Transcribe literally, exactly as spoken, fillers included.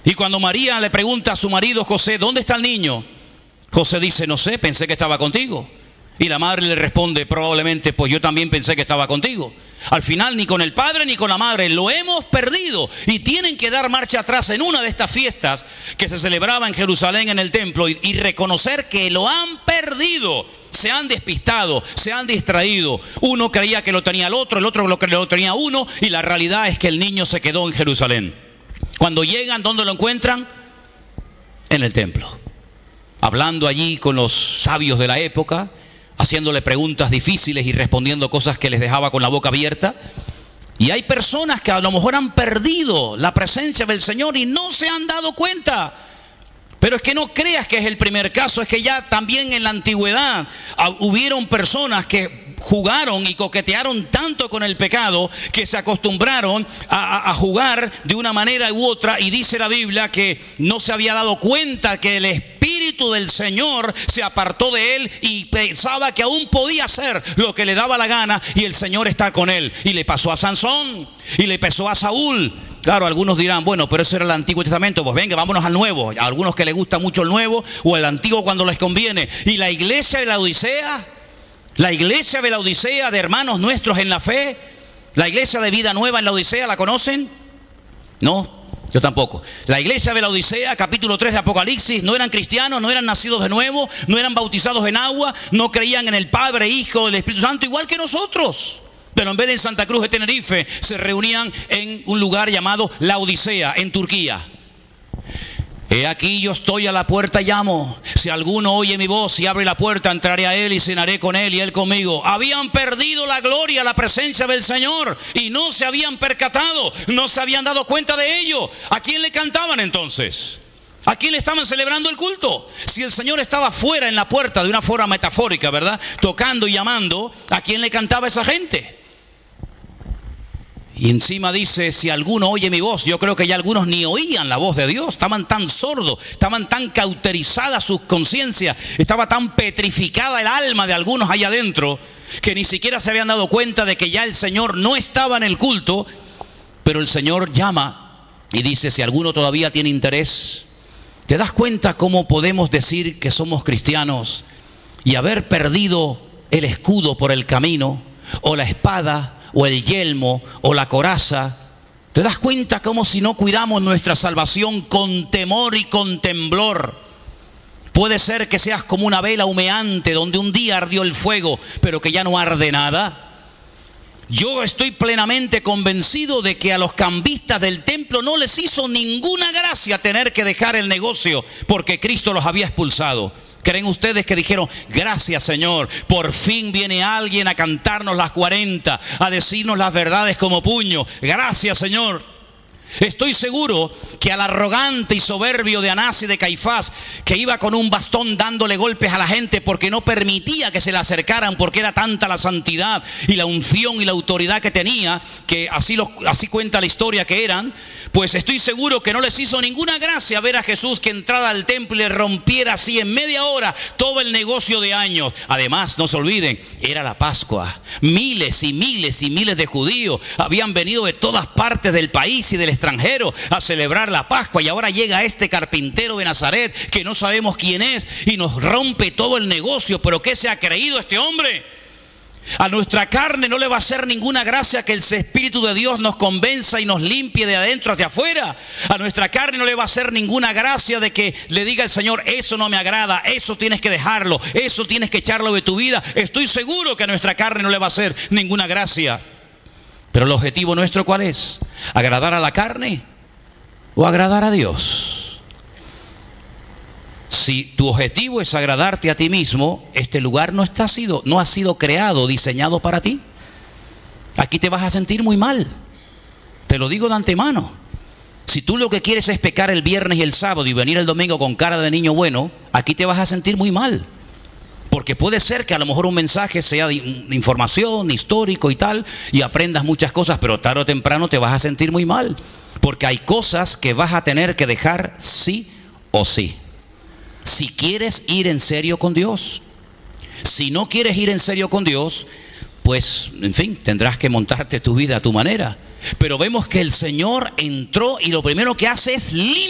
Y cuando María le pregunta a su marido José, ¿dónde está el niño? José dice, no sé, pensé que estaba contigo. Y la madre le responde, probablemente, pues yo también pensé que estaba contigo. Al final, ni con el padre ni con la madre lo hemos perdido. Y tienen que dar marcha atrás en una de estas fiestas que se celebraba en Jerusalén, en el templo, y, y reconocer que lo han perdido. Se han despistado, se han distraído. Uno creía que lo tenía el otro, el otro lo, lo tenía uno, y la realidad es que el niño se quedó en Jerusalén. Cuando llegan, ¿dónde lo encuentran? En el templo. Hablando allí con los sabios de la época, haciéndole preguntas difíciles y respondiendo cosas que les dejaba con la boca abierta. Y hay personas que a lo mejor han perdido la presencia del Señor y no se han dado cuenta. Pero es que no creas que es el primer caso, es que ya también en la antigüedad hubieron personas que jugaron y coquetearon tanto con el pecado que se acostumbraron a, a, a jugar de una manera u otra, y dice la Biblia que no se había dado cuenta que el Espíritu del Señor se apartó de él y pensaba que aún podía hacer lo que le daba la gana, y el Señor está con él. Y le pasó a Sansón y le pasó a Saúl. Claro, algunos dirán, bueno, pero eso era el Antiguo Testamento. Pues venga, vámonos al Nuevo. A algunos que les gusta mucho el Nuevo o el Antiguo cuando les conviene. Y la iglesia de la Odisea, la iglesia de la Odisea de hermanos nuestros en la fe, la iglesia de Vida Nueva en la Odisea, ¿la conocen? No, yo tampoco. La iglesia de la Odisea, capítulo tres de Apocalipsis, no eran cristianos, no eran nacidos de nuevo, no eran bautizados en agua, no creían en el Padre, Hijo, el Espíritu Santo, igual que nosotros. Pero en vez de en Santa Cruz de Tenerife, se reunían en un lugar llamado La Odisea, en Turquía. He aquí yo estoy a la puerta y llamo. Si alguno oye mi voz y abre la puerta, entraré a él y cenaré con él y él conmigo. Habían perdido la gloria, la presencia del Señor, y no se habían percatado, no se habían dado cuenta de ello. ¿A quién le cantaban entonces? ¿A quién le estaban celebrando el culto? Si el Señor estaba fuera en la puerta, de una forma metafórica, ¿verdad?, tocando y llamando, ¿a quién le cantaba esa gente? Y encima dice, si alguno oye mi voz. Yo creo que ya algunos ni oían la voz de Dios. Estaban tan sordos, estaban tan cauterizadas sus conciencias, estaba tan petrificada el alma de algunos allá adentro, que ni siquiera se habían dado cuenta de que ya el Señor no estaba en el culto. Pero el Señor llama y dice, si alguno todavía tiene interés. ¿Te das cuenta cómo podemos decir que somos cristianos y haber perdido el escudo por el camino, o la espada, o el yelmo, o la coraza? ¿Te das cuenta cómo si no cuidamos nuestra salvación con temor y con temblor? Puede ser que seas como una vela humeante donde un día ardió el fuego, pero que ya no arde nada. Yo estoy plenamente convencido de que a los cambistas del templo no les hizo ninguna gracia tener que dejar el negocio porque Cristo los había expulsado. ¿Creen ustedes que dijeron, gracias Señor, por fin viene alguien a cantarnos las cuarenta, a decirnos las verdades como puño? Gracias Señor. Estoy seguro que al arrogante y soberbio de Anás y de Caifás, que iba con un bastón dándole golpes a la gente porque no permitía que se le acercaran, porque era tanta la santidad y la unción y la autoridad que tenía, que así, lo, así cuenta la historia que eran, pues estoy seguro que no les hizo ninguna gracia ver a Jesús que entrara al templo y le rompiera así en media hora todo el negocio de años. Además, no se olviden, era la Pascua. Miles y miles y miles de judíos habían venido de todas partes del país y del extranjero a celebrar la Pascua, y ahora llega este carpintero de Nazaret que no sabemos quién es y nos rompe todo el negocio. ¿Pero qué se ha creído este hombre? A nuestra carne no le va a hacer ninguna gracia que el Espíritu de Dios nos convenza y nos limpie de adentro hacia afuera. A nuestra carne no le va a hacer ninguna gracia de que le diga el Señor, eso no me agrada, eso tienes que dejarlo, eso tienes que echarlo de tu vida. Estoy seguro que a nuestra carne no le va a hacer ninguna gracia. Pero el objetivo nuestro, ¿cuál es? ¿Agradar a la carne o agradar a Dios? Si tu objetivo es agradarte a ti mismo, este lugar no, está sido, no ha sido creado, diseñado para ti. Aquí te vas a sentir muy mal. Te lo digo de antemano. Si tú lo que quieres es pecar el viernes y el sábado y venir el domingo con cara de niño bueno, aquí te vas a sentir muy mal. Porque puede ser que a lo mejor un mensaje sea de información, histórico y tal, y aprendas muchas cosas, pero tarde o temprano te vas a sentir muy mal. Porque hay cosas que vas a tener que dejar sí o sí. Si quieres ir en serio con Dios. Si no quieres ir en serio con Dios, pues, en fin, tendrás que montarte tu vida a tu manera. Pero vemos que el Señor entró y lo primero que hace es limpiar.